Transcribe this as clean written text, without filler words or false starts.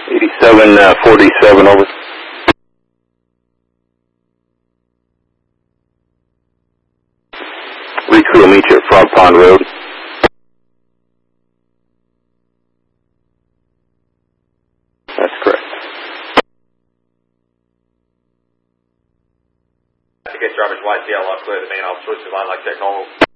8747, over. Lead crew will meet you at Frog Pond Road. That's correct. Get Jarvis YTL, I'll clear the main. I'll switch the line like that normal.